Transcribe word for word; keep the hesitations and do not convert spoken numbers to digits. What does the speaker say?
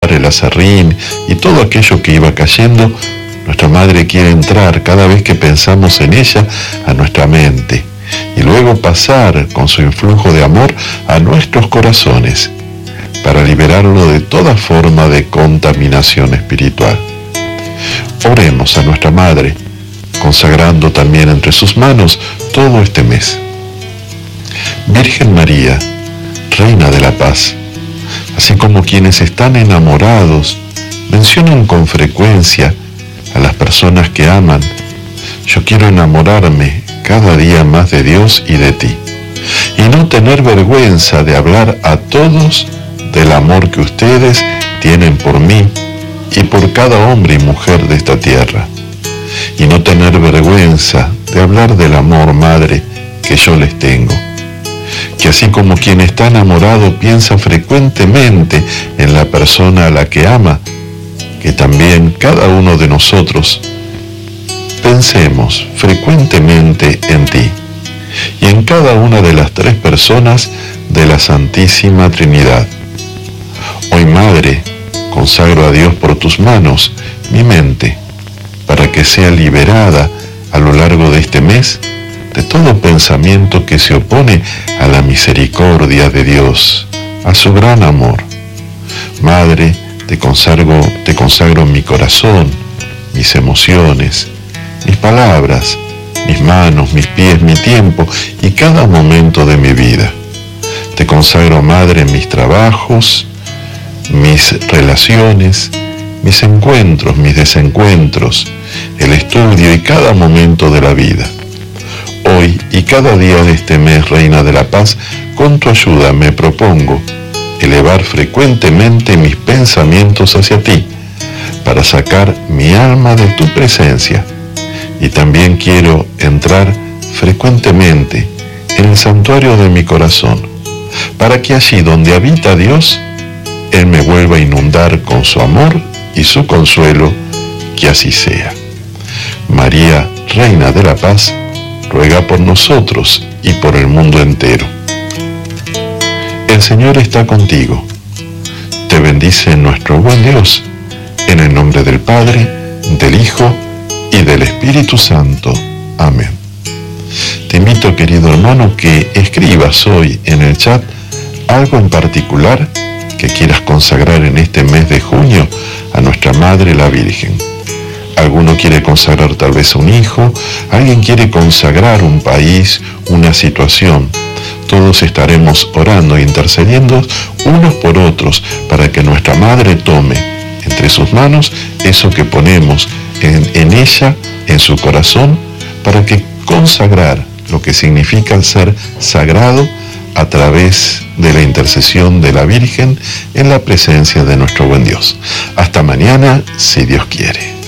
altar, el aserrín y todo aquello que iba cayendo, nuestra Madre quiere entrar cada vez que pensamos en ella a nuestra mente y luego pasar con su influjo de amor a nuestros corazones para liberarlo de toda forma de contaminación espiritual. Oremos a nuestra Madre, consagrando también entre sus manos todo este mes. Virgen María, Reina de la Paz, así como quienes están enamorados mencionan con frecuencia a las personas que aman, yo quiero enamorarme cada día más de Dios y de ti, y no tener vergüenza de hablar a todos del amor que ustedes tienen por mí y por cada hombre y mujer de esta tierra, y no tener vergüenza de hablar del amor, Madre, que yo les tengo. Que así como quien está enamorado piensa frecuentemente en la persona a la que ama, que también cada uno de nosotros pensemos frecuentemente en ti y en cada una de las tres personas de la Santísima Trinidad. Hoy, Madre, consagro a Dios por tus manos mi mente, para que sea liberada a lo largo de este mes de todo pensamiento que se opone a la misericordia de Dios, a su gran amor. Madre, te consagro, te consagro mi corazón, mis emociones, mis palabras, mis manos, mis pies, mi tiempo y cada momento de mi vida. Te consagro, Madre, mis trabajos, mis relaciones, mis encuentros, mis desencuentros, el estudio y cada momento de la vida. Hoy y cada día de este mes, Reina de la Paz, con tu ayuda me propongo elevar frecuentemente mis pensamientos hacia ti, para sacar mi alma de tu presencia. Y también quiero entrar frecuentemente en el santuario de mi corazón, para que allí donde habita Dios, Él me vuelva a inundar con su amor y su consuelo, que así sea. María, Reina de la Paz, ruega por nosotros y por el mundo entero. El Señor está contigo. Te bendice nuestro buen Dios, en el nombre del Padre, del Hijo y del Espíritu Santo. Amén. Te invito, querido hermano, que escribas hoy en el chat algo en particular que quieras consagrar en este mes de junio a nuestra Madre la Virgen. Alguno quiere consagrar tal vez a un hijo, alguien quiere consagrar un país, una situación. Todos estaremos orando e intercediendo unos por otros para que nuestra Madre tome entre sus manos eso que ponemos en, en ella, en su corazón, para que consagrar lo que significa ser sagrado a través de la intercesión de la Virgen en la presencia de nuestro buen Dios. Hasta mañana, si Dios quiere.